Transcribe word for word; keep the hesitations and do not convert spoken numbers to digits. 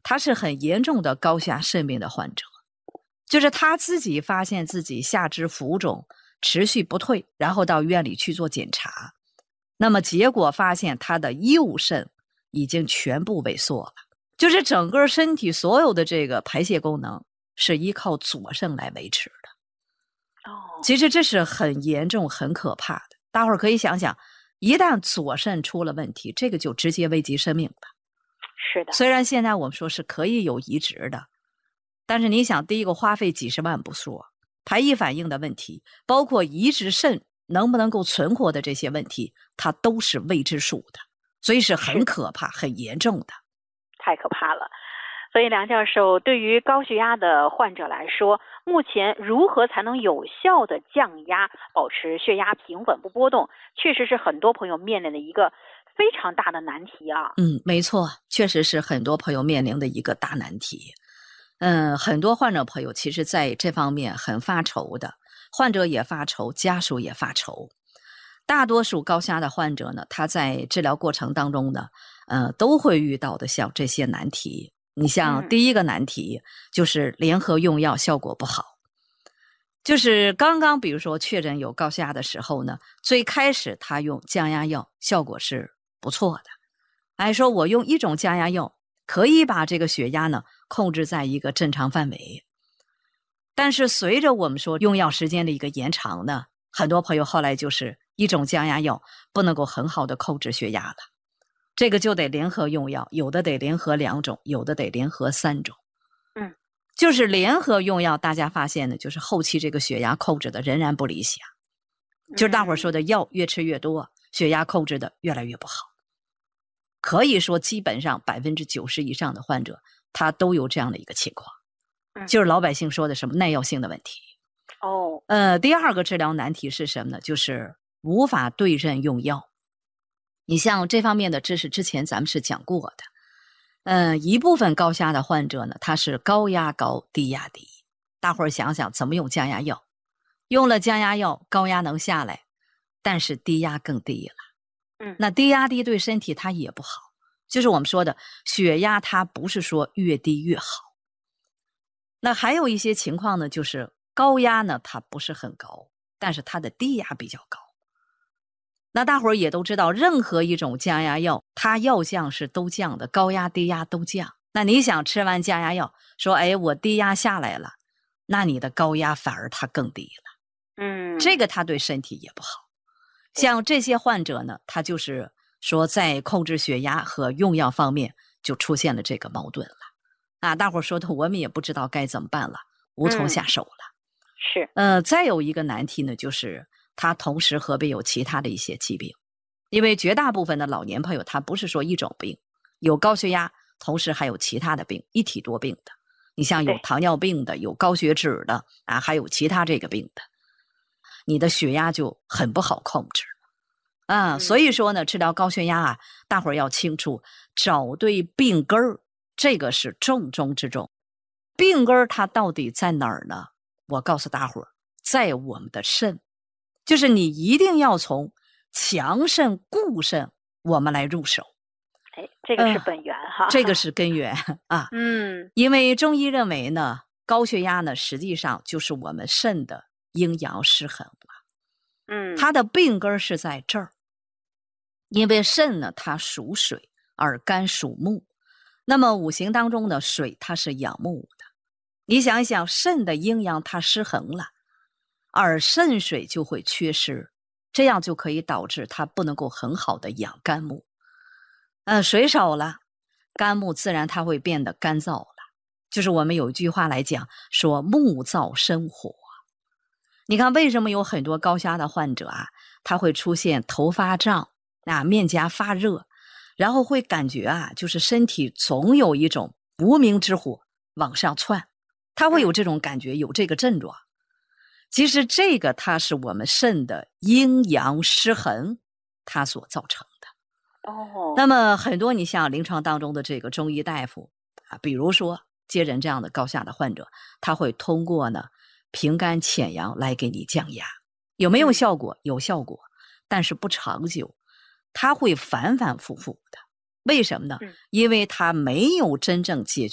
他是很严重的高血压肾病的患者，就是他自己发现自己下肢浮肿持续不退，然后到医院里去做检查，那么结果发现他的右肾已经全部萎缩了，就是整个身体所有的这个排泄功能是依靠左肾来维持的。 哦， 其实这是很严重很可怕的，大伙儿可以想想，一旦左肾出了问题，这个就直接危及生命了。 是的， 虽然现在我们说是可以有移植的，但是你想，第一个花费几十万不说，排异反应的问题，包括移植肾能不能够存活的这些问题，它都是未知数的，所以是很可怕很严重的。 太可怕了。所以梁教授，对于高血压的患者来说，目前如何才能有效的降压，保持血压平稳不波动，确实是很多朋友面临的一个非常大的难题啊。 嗯，没错，确实是很多朋友面临的一个大难题。嗯，很多患者朋友其实在这方面很发愁的，患者也发愁，家属也发愁。大多数高血压的患者呢，他在治疗过程当中呢，呃，都会遇到的像这些难题。你像第一个难题、嗯、就是联合用药效果不好。就是刚刚比如说确诊有高血压的时候呢，最开始他用降压药效果是不错的，还说我用一种降压药可以把这个血压呢控制在一个正常范围。但是随着我们说用药时间的一个延长呢，很多朋友后来就是一种降压药不能够很好的控制血压了，这个就得联合用药，有的得联合两种，有的得联合三种。 嗯， 就是联合用药，大家发现呢，就是后期这个血压控制的仍然不理想，就是大伙儿说的药越吃越多，血压控制的越来越不好。可以说基本上百分之九十以上的患者他都有这样的一个情况，就是老百姓说的什么耐药性的问题。 哦， 呃，第二个治疗难题是什么呢？就是无法对症用药。你像这方面的知识之前咱们是讲过的。嗯，一部分高血压的患者呢，他是高压高低压低。大伙儿想想怎么用降压药，用了降压药高压能下来，但是低压更低了。 嗯， 那低压低对身体它也不好，就是我们说的血压它不是说越低越好。那还有一些情况呢，就是高压呢它不是很高，但是它的低压比较高。那大伙儿也都知道，任何一种降压药它要降是都降的，高压低压都降。那你想吃完降压药说哎我低压下来了，那你的高压反而它更低了。 嗯， 这个它对身体也不好。像这些患者呢，他就是说在控制血压和用药方面就出现了这个矛盾了啊！大伙儿说的我们也不知道该怎么办了，无从下手了。 嗯、是。 呃，再有一个难题呢，就是他同时合并有其他的一些疾病，因为绝大部分的老年朋友他不是说一种病，有高血压，同时还有其他的病，一体多病的。你像有糖尿病的，有高血脂的啊，还有其他这个病的，你的血压就很不好控制啊。所以说呢，治疗高血压啊，大伙儿要清楚找对病根儿，这个是重中之重。病根儿它到底在哪儿呢？我告诉大伙儿，在我们的肾，就是你一定要从强肾固肾我们来入手。 哎，这个是本源哈、 呃，这个是根源啊。 嗯， 因为中医认为呢，高血压呢实际上就是我们肾的阴阳失衡了。 嗯， 它的病根是在这儿。因为肾呢它属水，而肝属木，那么五行当中的水它是养木的。你想一想，肾的阴阳它失衡了，而肾水就会缺失，这样就可以导致它不能够很好的养肝木。呃，水少了，肝木自然它会变得干燥了。就是我们有一句话来讲，说木燥生火。你看为什么有很多高血压的患者啊，他会出现头发胀啊，面颊发热，然后会感觉啊，就是身体总有一种无名之火往上窜，他会有这种感觉，有这个症状。其实这个它是我们肾的阴阳失衡它所造成的。 哦， 那么很多你像临床当中的这个中医大夫啊，比如说接诊这样的高血压的患者，他会通过呢平肝潜阳来给你降压。有没有效果？有效果，但是不长久，它会反反复复的。为什么呢？因为它没有真正解决